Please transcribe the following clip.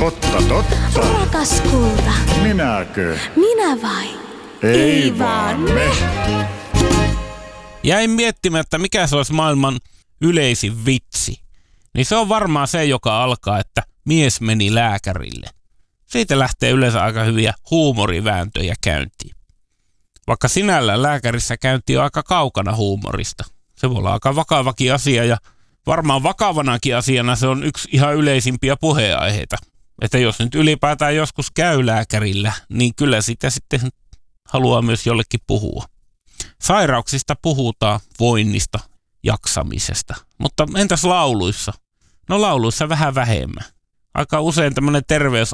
Totta, totta. Rakas kulta. Minäkö? Minä vai? Ei vaan me. Jäin miettimään, että mikä se olisi maailman yleisin vitsi. Niin se on varmaan se, joka alkaa, että mies meni lääkärille. Siitä lähtee yleensä aika hyviä huumorivääntöjä käyntiin. Vaikka sinällään lääkärissä käynti on aika kaukana huumorista. Se voi olla aika vakavakin asia ja varmaan vakavanakin asiana se on yksi ihan yleisimpiä puheenaiheita. Että jos nyt ylipäätään joskus käy lääkärillä, niin kyllä sitä sitten haluaa myös jollekin puhua. Sairauksista puhutaan, voinnista, jaksamisesta. Mutta entäs lauluissa? No lauluissa vähän vähemmän. Aika usein tämmöinen